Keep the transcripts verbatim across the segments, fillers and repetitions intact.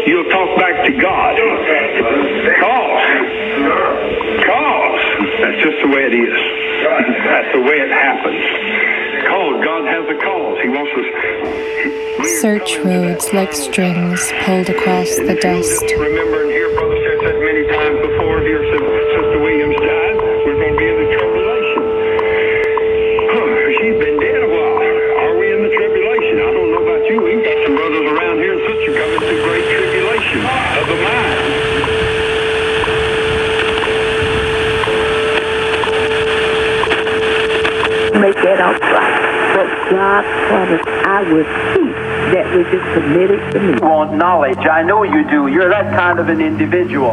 you'll talk back to God. Cause. Cause. That's just the way it is. That's the way it happens. Cause. God has a cause. He wants us... Search roads like strings pulled across the dust. Remember, and here, Brother said that many times before, here, since Sister Williams died, we're going to be in the tribulation. Huh, she's been dead a while. Are we in the tribulation? I don't know about you. We've got some brothers around here and sisters coming through great tribulation of the mind. Make that outright. But God promised I would keep that which is committed to me. You want knowledge. I know you do. You're that kind of an individual.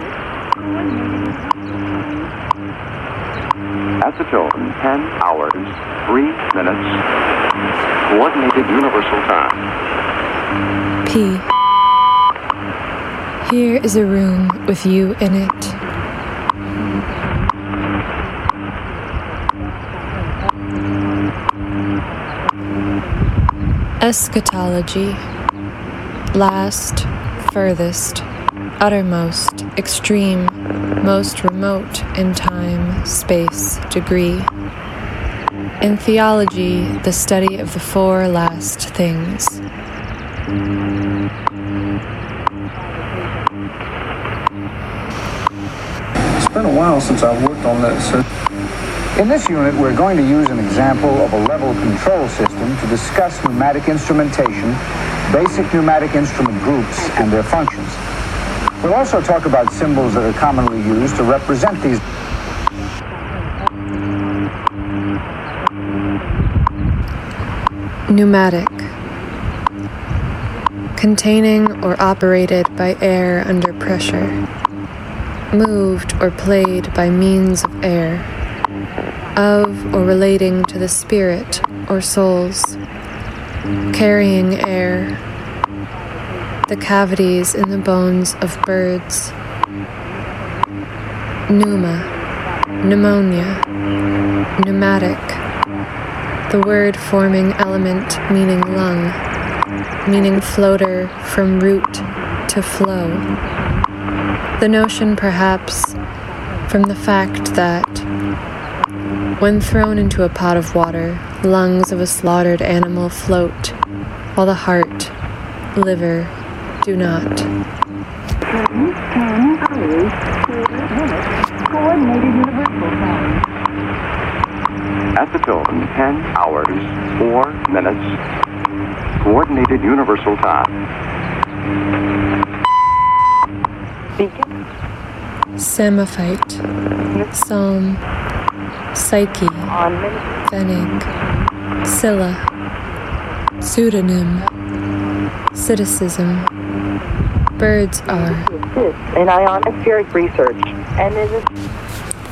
Acetone, ten hours, three minutes. Coordinated Universal Time. P. Here is a room with you in it. Eschatology. Last, furthest, uttermost, extreme, most remote in time, space, degree. In theology, the study of the four last things. It's been a while since I've worked on that, sir. In this unit, we're going to use an example of a level control system to discuss pneumatic instrumentation, basic pneumatic instrument groups, and their functions. We'll also talk about symbols that are commonly used to represent these. Pneumatic. Containing or operated by air under pressure. Moved or played by means of air. Of or relating to the spirit or souls, carrying air, the cavities in the bones of birds, pneuma, pneumonia, pneumatic, the word forming element meaning lung, meaning floater from root to flow. The notion perhaps from the fact that when thrown into a pot of water, lungs of a slaughtered animal float, while the heart, liver, do not. Acetone, ten hours, four minutes. Coordinated Universal Time. Beacon. Samaphite. Psalm. Psyche, Pfennig, Scylla, Pseudonym, Citicism, Birds are. In ionospheric research, and is